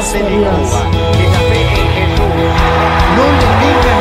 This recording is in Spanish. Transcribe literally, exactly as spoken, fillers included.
Gracias, de Dios. Licúa, que la fe en Jesús no le diga